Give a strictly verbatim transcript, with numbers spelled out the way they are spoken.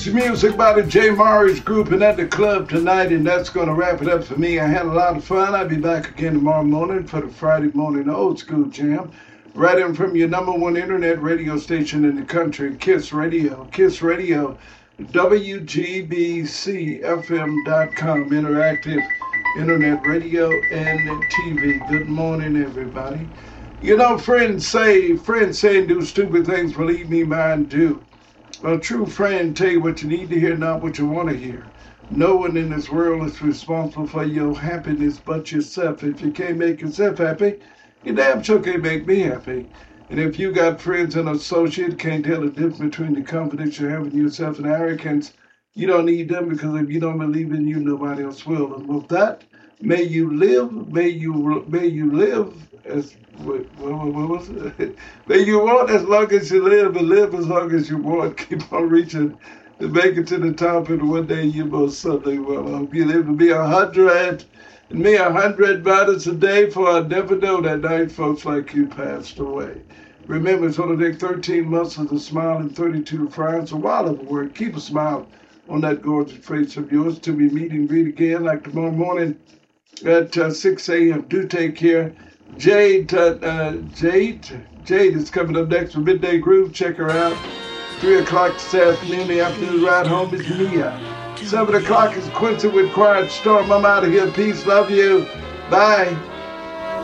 It's music by the Jay Morris Group and at the club tonight, and that's going to wrap it up for me. I had a lot of fun. I'll be back again tomorrow morning for the Friday morning old school jam. Right in from your number one internet radio station in the country, KISS Radio. KISS Radio, W G B C F M dot com, interactive internet radio and T V. Good morning, everybody. You know, friends say, friends say and do stupid things, believe me, mine do. A true friend tell you what you need to hear, not what you want to hear. No one in this world is responsible for your happiness but yourself. If you can't make yourself happy, you damn sure can't make me happy. And if you got friends and associates can't tell the difference between the confidence you have in yourself and arrogance, you don't need them, because if you don't believe in you, nobody else will. And with that, may you live, may you may you live as what, what, what was it? May you want as long as you live, and live as long as you want. Keep on reaching to make it to the top, and one day you most certainly will. I hope you live to be a hundred. And me a hundred batters a day, for I never know that night folks like you passed away. Remember, it's going to take thirteen months of the smile and thirty-two to fry. It's a while of work. Keep a smile on that gorgeous face of yours till we meet and greet again like tomorrow morning at uh, six a.m. Do take care. Jade, uh, uh, Jade, Jade is coming up next for Midday Groove. Check her out. three o'clock this afternoon, the afternoon ride home is Mia. seven o'clock is Quincy with Quiet Storm. I'm out of here. Peace. Love you. Bye.